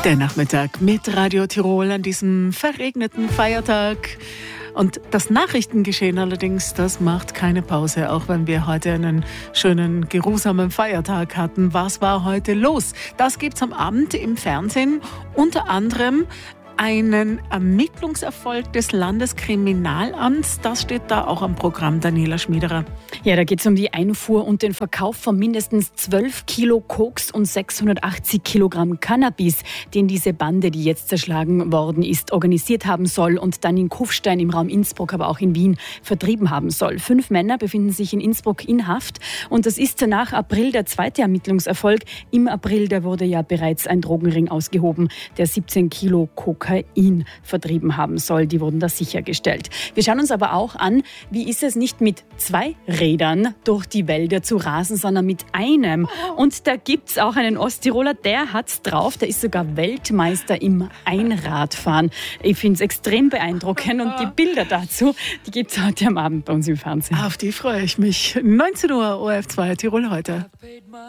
Der Nachmittag mit Radio Tirol an diesem verregneten Feiertag. Und das Nachrichtengeschehen allerdings, das macht keine Pause, auch wenn wir heute einen schönen, geruhsamen Feiertag hatten. Was war heute los? Das gibt's am Abend im Fernsehen. Unter anderem einen Ermittlungserfolg des Landeskriminalamts. Das steht da auch am Programm, Daniela Schmiederer. Ja, da geht es um die Einfuhr und den Verkauf von mindestens 12 Kilo Koks und 680 Kilogramm Cannabis, den diese Bande, die jetzt zerschlagen worden ist, organisiert haben soll und dann in Kufstein im Raum Innsbruck, aber auch in Wien vertrieben haben soll. 5 Männer befinden sich in Innsbruck in Haft und das ist nach April der zweite Ermittlungserfolg. Im April, da wurde ja bereits ein Drogenring ausgehoben, der 17 Kilo Kokain vertrieben haben soll. Die wurden da sichergestellt. Wir schauen uns aber auch an, wie ist es nicht mit 2 Rädern durch die Wälder zu rasen, sondern mit einem. Und da gibt es auch einen Osttiroler, der hat's drauf. Der ist sogar Weltmeister im Einradfahren. Ich finde es extrem beeindruckend und die Bilder dazu, die gibt es heute am Abend bei uns im Fernsehen. Auf die freue ich mich. 19 Uhr, ORF 2 Tirol heute.